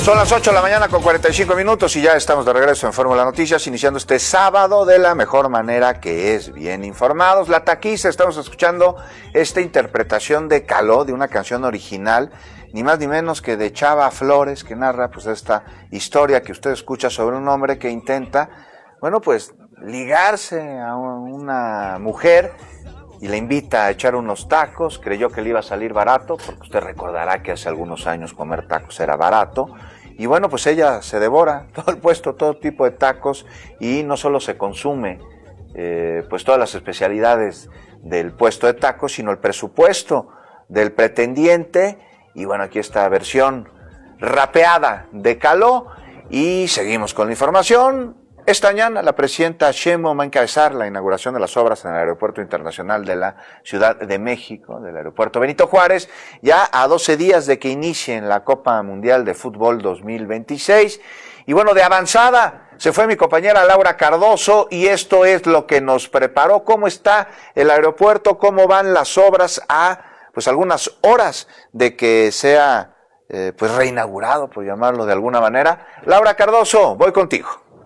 Son las 8 de la mañana con 45 minutos y ya estamos de regreso en Fórmula Noticias, iniciando este sábado de la mejor manera, que es bien informados. La Taquiza, estamos escuchando esta interpretación de Caló, de una canción original, ni más ni menos que de Chava Flores, que narra pues esta historia que usted escucha sobre un hombre que intenta, bueno, pues ligarse a una mujer y le invita a echar unos tacos. Creyó que le iba a salir barato, porque usted recordará que hace algunos años comer tacos era barato. Y bueno, pues ella se devora todo el puesto, todo tipo de tacos, y no solo se consume pues todas las especialidades del puesto de tacos, sino el presupuesto del pretendiente. Y bueno, aquí está versión rapeada de Caló, y seguimos con la información. Esta mañana la presidenta Sheinbaum va a encabezar la inauguración de las obras en el Aeropuerto Internacional de la Ciudad de México, del Aeropuerto Benito Juárez, ya a 12 días de que inicien la Copa Mundial de Fútbol 2026. Y bueno, de avanzada se fue mi compañera Laura Cardoso, y esto es lo que nos preparó. ¿Cómo está el aeropuerto? ¿Cómo van las obras a pues algunas horas de que sea pues reinaugurado, por llamarlo de alguna manera? Laura Cardoso, voy contigo.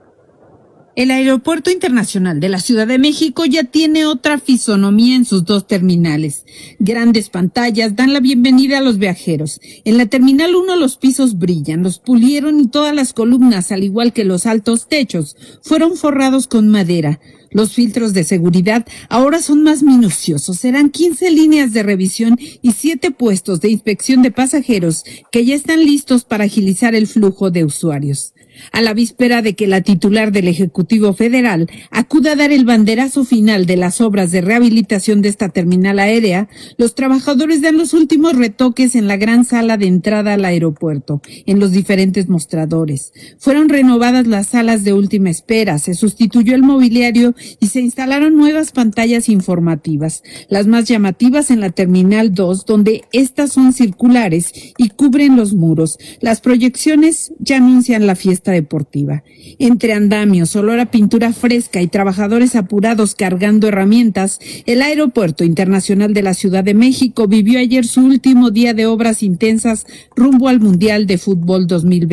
El Aeropuerto Internacional de la Ciudad de México ya tiene otra fisonomía en sus dos terminales. Grandes pantallas dan la bienvenida a los viajeros. En la Terminal 1 los pisos brillan, los pulieron, y todas las columnas, al igual que los altos techos, fueron forrados con madera. Los filtros de seguridad ahora son más minuciosos. Serán 15 líneas de revisión y 7 puestos de inspección de pasajeros que ya están listos para agilizar el flujo de usuarios. A la víspera de que la titular del Ejecutivo Federal acuda a dar el banderazo final de las obras de rehabilitación de esta terminal aérea, los trabajadores dan los últimos retoques en la gran sala de entrada al aeropuerto, en los diferentes mostradores. Fueron renovadas las salas de última espera, se sustituyó el mobiliario y se instalaron nuevas pantallas informativas, las más llamativas en la Terminal 2, donde estas son circulares y cubren los muros. Las proyecciones ya anuncian la fiesta deportiva. Entre andamios, olor a pintura fresca y trabajadores apurados cargando herramientas, el Aeropuerto Internacional de la Ciudad de México vivió ayer su último día de obras intensas rumbo al Mundial de Fútbol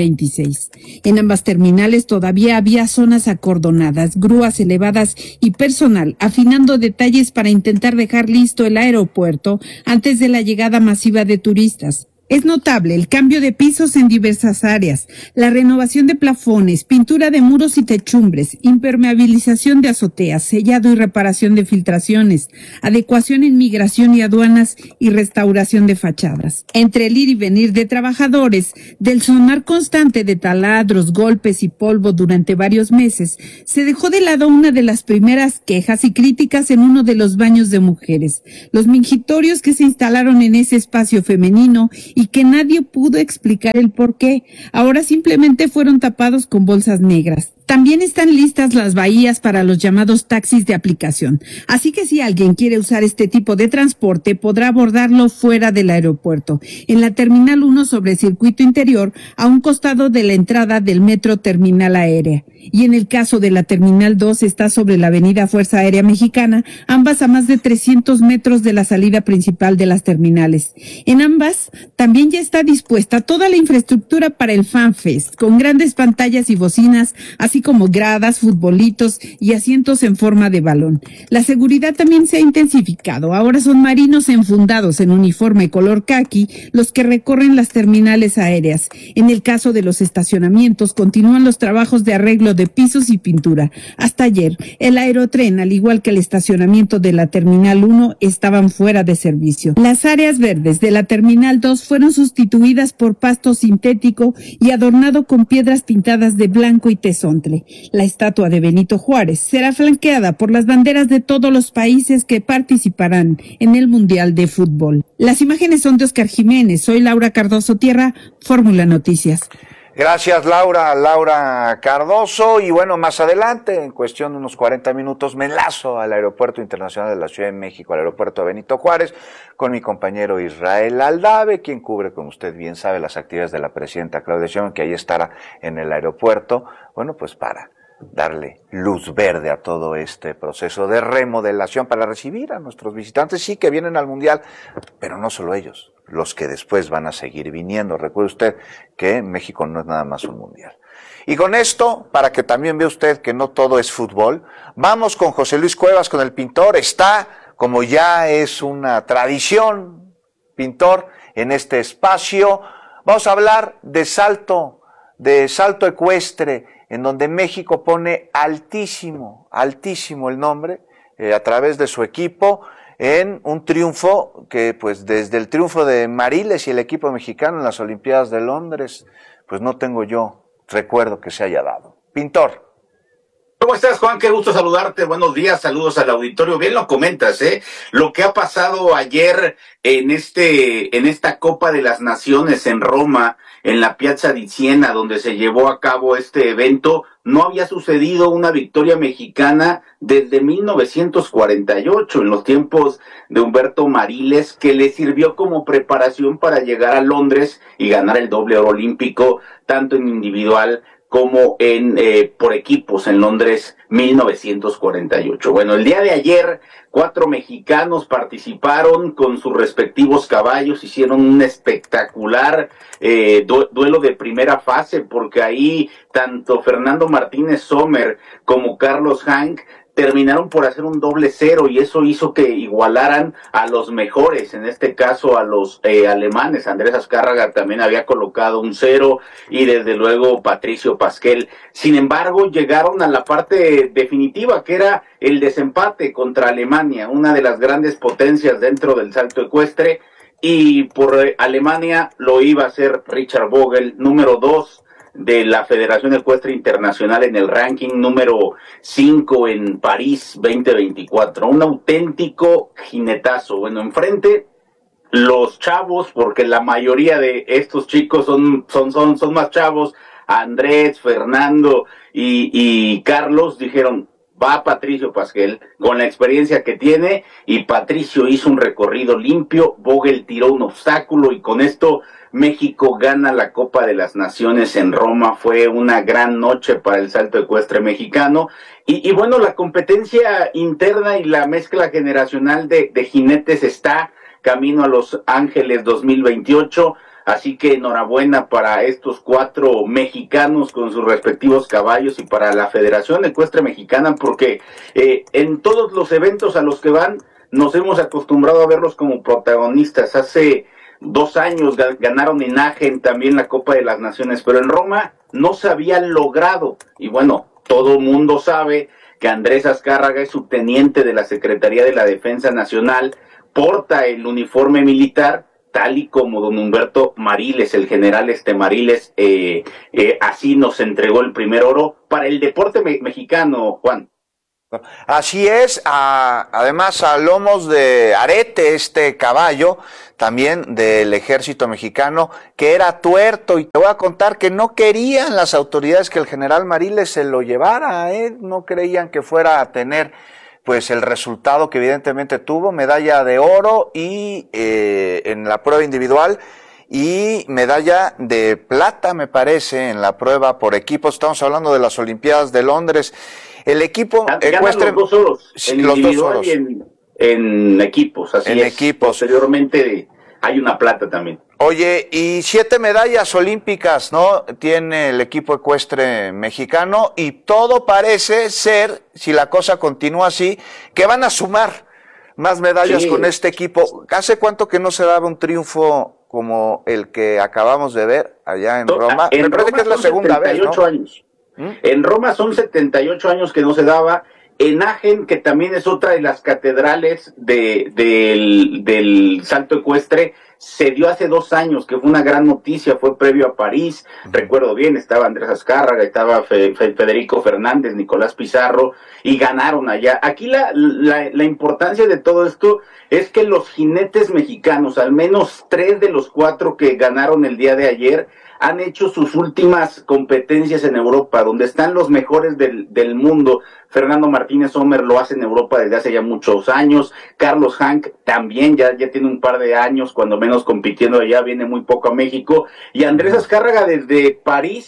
2026. En ambas terminales todavía había zonas acordonadas, grúas elevadas y personal afinando detalles para intentar dejar listo el aeropuerto antes de la llegada masiva de turistas. Es notable el cambio de pisos en diversas áreas, la renovación de plafones, pintura de muros y techumbres, impermeabilización de azoteas, sellado y reparación de filtraciones, adecuación en migración y aduanas y restauración de fachadas. Entre el ir y venir de trabajadores, del sonar constante de taladros, golpes y polvo durante varios meses, se dejó de lado una de las primeras quejas y críticas en uno de los baños de mujeres, los mingitorios que se instalaron en ese espacio femenino y que nadie pudo explicar el por qué. Ahora simplemente fueron tapados con bolsas negras. También están listas las bahías para los llamados taxis de aplicación. Así que si alguien quiere usar este tipo de transporte, podrá abordarlo fuera del aeropuerto, en la Terminal 1 sobre el circuito interior, a un costado de la entrada del Metro Terminal Aérea. Y en el caso de la Terminal 2 está sobre la Avenida Fuerza Aérea Mexicana, ambas a más de 300 metros de la salida principal de las terminales. En ambas también ya está dispuesta toda la infraestructura para el FanFest, con grandes pantallas y bocinas, así como gradas, futbolitos y asientos en forma de balón. La seguridad también se ha intensificado. Ahora son marinos enfundados en uniforme color caqui los que recorren las terminales aéreas. En el caso de los estacionamientos, continúan los trabajos de arreglo de pisos y pintura. Hasta ayer, el aerotren, al igual que el estacionamiento de la Terminal 1, estaban fuera de servicio. Las áreas verdes de la Terminal 2 fueron sustituidas por pasto sintético y adornado con piedras pintadas de blanco y tezontle. La estatua de Benito Juárez será flanqueada por las banderas de todos los países que participarán en el Mundial de Fútbol. Las imágenes son de Oscar Jiménez. Soy Laura Cardoso Tierra, Fórmula Noticias. Gracias, Laura Cardoso. Y bueno, más adelante, en cuestión de unos 40 minutos, me enlazo al Aeropuerto Internacional de la Ciudad de México, al Aeropuerto Benito Juárez, con mi compañero Israel Aldave, quien cubre, como usted bien sabe, las actividades de la presidenta Claudia Sheinbaum, que ahí estará en el aeropuerto, bueno, pues para darle luz verde a todo este proceso de remodelación para recibir a nuestros visitantes, sí que vienen al Mundial, pero no solo ellos, los que después van a seguir viniendo. Recuerde usted que México no es nada más un Mundial. Y con esto, para que también vea usted que no todo es fútbol, vamos con José Luis Cuevas, con el pintor. Está, como ya es una tradición, pintor, en este espacio. Vamos a hablar de salto ecuestre, en donde México pone altísimo el nombre, a través de su equipo, en un triunfo que, pues, desde el triunfo de Mariles y el equipo mexicano en las Olimpiadas de Londres, pues no tengo yo recuerdo que se haya dado. Pintor. ¿Cómo estás, Juan? Qué gusto saludarte. Buenos días, saludos al auditorio. Bien lo comentas, lo que ha pasado ayer en esta Copa de las Naciones en Roma, en la Piazza di Siena, donde se llevó a cabo este evento. No había sucedido una victoria mexicana desde 1948, en los tiempos de Humberto Mariles, que le sirvió como preparación para llegar a Londres y ganar el doble oro olímpico, tanto en individual como por equipos en Londres 1948. Bueno, el día de ayer 4 mexicanos participaron con sus respectivos caballos, hicieron un espectacular duelo de primera fase, porque ahí tanto Fernando Martínez Sommer como Carlos Hank terminaron por hacer un doble cero, y eso hizo que igualaran a los mejores, en este caso a los alemanes. Andrés Azcárraga también había colocado un cero, y desde luego Patricio Pasquel. Sin embargo, llegaron a la parte definitiva, que era el desempate contra Alemania, una de las grandes potencias dentro del salto ecuestre, y por Alemania lo iba a hacer Richard Vogel, número 2 de la Federación Ecuestre Internacional en el ranking, número 5 en París 2024. Un auténtico jinetazo. Bueno, enfrente los chavos, porque la mayoría de estos chicos son más chavos, Andrés, Fernando y Carlos, dijeron: va Patricio Pasquel, con la experiencia que tiene, y Patricio hizo un recorrido limpio, Vogel tiró un obstáculo, y con esto México gana la Copa de las Naciones en Roma. Fue una gran noche para el salto ecuestre mexicano, y bueno, la competencia interna y la mezcla generacional de jinetes está camino a Los Ángeles 2028, así que enhorabuena para estos 4 mexicanos con sus respectivos caballos, y para la Federación Ecuestre Mexicana, porque en todos los eventos a los que van nos hemos acostumbrado a verlos como protagonistas. Hace 2 años ganaron en Agen también la Copa de las Naciones, pero en Roma no se había logrado. Y bueno, todo el mundo sabe que Andrés Azcárraga es subteniente de la Secretaría de la Defensa Nacional, porta el uniforme militar, tal y como don Humberto Mariles, el general Mariles, así nos entregó el primer oro para el deporte mexicano, Juan. Así es, además a lomos de arete, este caballo también del ejército mexicano, que era tuerto, y te voy a contar que no querían las autoridades que el general Mariles se lo llevara, no creían que fuera a tener pues el resultado que evidentemente tuvo, medalla de oro y en la prueba individual, y medalla de plata, me parece, en la prueba por equipos. Estamos hablando de las Olimpiadas de Londres. El equipo ecuestre, los 2 oros, en los individual 2 oros. Y en equipos, así en es. Equipos. Posteriormente hay una plata también. Oye, y 7 medallas olímpicas, ¿no? Tiene el equipo ecuestre mexicano, y todo parece ser, si la cosa continúa así, que van a sumar más medallas con este equipo. ¿Hace cuánto que no se daba un triunfo como el que acabamos de ver allá en Roma? Me parece que es la segunda vez, ¿no? Años. En Roma son 78 años que no se daba. En Agen, que también es otra de las catedrales del salto ecuestre, se dio hace 2 años, que fue una gran noticia, fue previo a París. Recuerdo bien, estaba Andrés Azcárraga, estaba Federico Fernández, Nicolás Pizarro, y ganaron allá. Aquí la importancia de todo esto es que los jinetes mexicanos, al menos 3 de los 4 que ganaron el día de ayer, han hecho sus últimas competencias en Europa, donde están los mejores del mundo. Fernando Martínez Sommer lo hace en Europa desde hace ya muchos años. Carlos Hank también ya tiene un par de años, cuando menos compitiendo allá, viene muy poco a México. Y Andrés Azcárraga desde París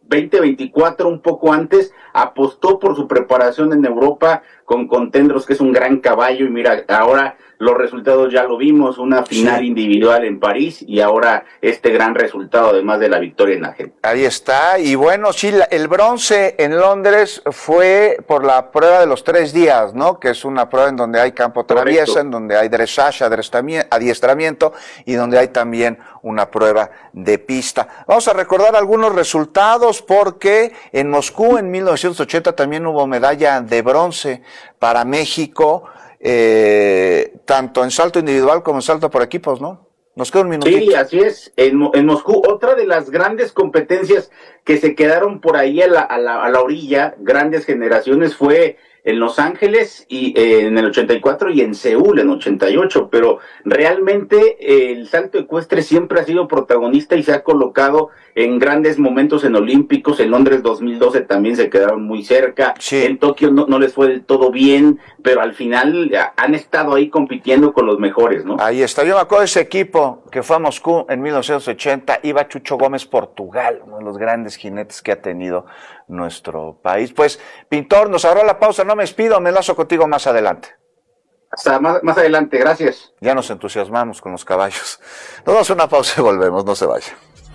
2024, un poco antes, apostó por su preparación en Europa con Contendros, que es un gran caballo, y mira, ahora los resultados ya lo vimos, una final individual en París y ahora este gran resultado, además de la victoria en Agen. Ahí está, y bueno, sí, el bronce en Londres fue por la prueba de los 3 días, ¿no? Que es una prueba en donde hay campo traviesa, en donde hay dressage, adiestramiento, y donde hay también una prueba de pista. Vamos a recordar algunos resultados, porque en Moscú en 1980 también hubo medalla de bronce para México, tanto en salto individual como en salto por equipos, ¿no? Nos queda un minutito. Sí, así es. En Moscú, otra de las grandes competencias que se quedaron por ahí a la orilla, grandes generaciones, fue en Los Ángeles y en el 84 y en Seúl en 88, pero realmente el salto ecuestre siempre ha sido protagonista y se ha colocado en grandes momentos en Olímpicos. En Londres 2012 también se quedaron muy cerca, en Tokio no les fue del todo bien, pero al final han estado ahí compitiendo con los mejores, ¿no? Ahí está, yo me acuerdo de ese equipo que fue a Moscú en 1980, iba Chucho Gómez Portugal, uno de los grandes jinetes que ha tenido nuestro país. Pues, Pintor, nos agarró la pausa, no me despido, me enlazo contigo más adelante. Hasta más adelante, gracias. Ya nos entusiasmamos con los caballos. Nos damos una pausa y volvemos, no se vaya.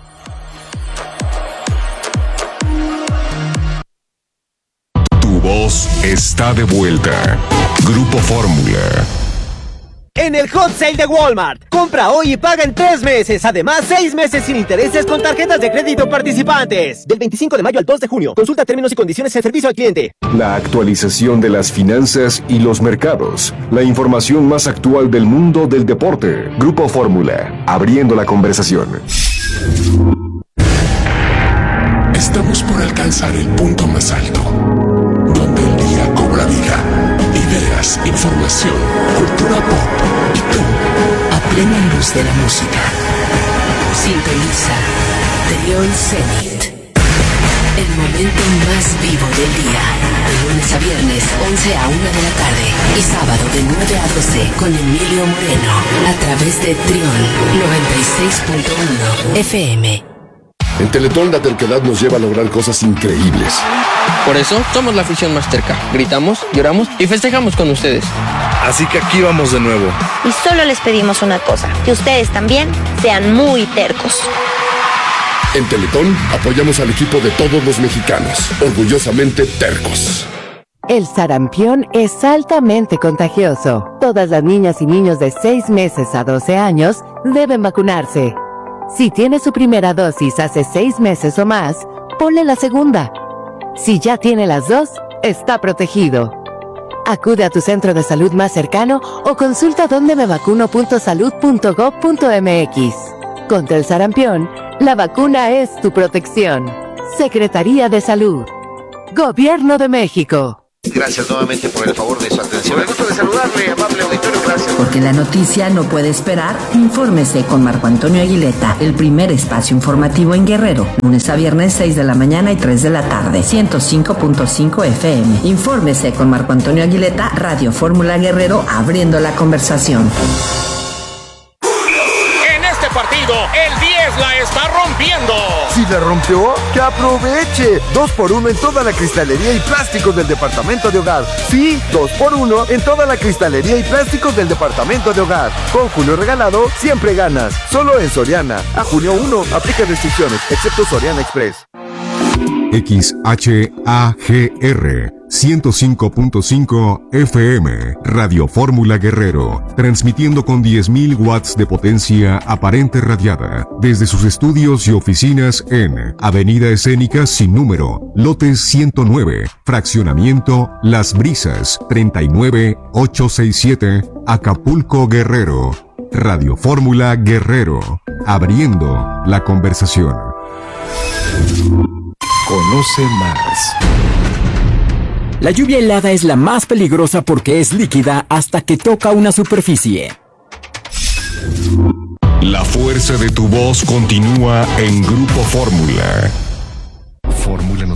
Tu voz está de vuelta. Grupo Fórmula. En el Hot Sale de Walmart, compra hoy y paga en 3 meses. Además, 6 meses sin intereses con tarjetas de crédito participantes. Del 25 de mayo al 2 de junio. Consulta términos y condiciones en servicio al cliente. La actualización de las finanzas y los mercados. La información más actual del mundo del deporte. Grupo Fórmula, abriendo la conversación. Estamos por alcanzar el punto más alto, donde el día cobra vida. Ideas, información, cultura pop y tú, a plena luz de la música. Sintoniza Trión Zenit. El momento más vivo del día. De lunes a viernes, 11 a 1 de la tarde. Y sábado de 9 a 12 con Emilio Moreno. A través de Trión 96.1 FM. En Teletón la terquedad nos lleva a lograr cosas increíbles. Por eso somos la afición más terca. Gritamos, lloramos y festejamos con ustedes. Así que aquí vamos de nuevo. Y solo les pedimos una cosa, que ustedes también sean muy tercos. En Teletón apoyamos al equipo de todos los mexicanos, orgullosamente tercos. El sarampión es altamente contagioso. Todas las niñas y niños de 6 meses a 12 años deben vacunarse. Si tiene su primera dosis hace 6 meses o más, ponle la segunda. Si ya tiene las 2, está protegido. Acude a tu centro de salud más cercano o consulta dondemevacuno.salud.gov.mx. Contra el sarampión, la vacuna es tu protección. Secretaría de Salud. Gobierno de México. Gracias nuevamente por el favor de su atención. Me gusta de saludarle, amable auditorio, gracias. Porque la noticia no puede esperar, infórmese con Marco Antonio Aguileta, el primer espacio informativo en Guerrero, lunes a viernes 6 de la mañana y 3 de la tarde, 105.5 FM. Infórmese con Marco Antonio Aguileta, Radio Fórmula Guerrero, abriendo la conversación. En este partido, el 10 la está rompiendo. Si la rompió, ¡que aproveche! 2x1 en toda la cristalería y plásticos del departamento de hogar. Sí, 2x1 en toda la cristalería y plásticos del departamento de hogar. Con Julio Regalado, siempre ganas. Solo en Soriana. A junio 1, aplica restricciones, excepto Soriana Express. XHAGR 105.5 FM, Radio Fórmula Guerrero, transmitiendo con 10.000 watts de potencia aparente radiada, desde sus estudios y oficinas en Avenida Escénica sin número, lote 109, fraccionamiento Las Brisas, 39867, Acapulco, Guerrero. Radio Fórmula Guerrero, abriendo la conversación. Conoce más. La lluvia helada es la más peligrosa porque es líquida hasta que toca una superficie. La fuerza de tu voz continúa en Grupo Fórmula. Fórmula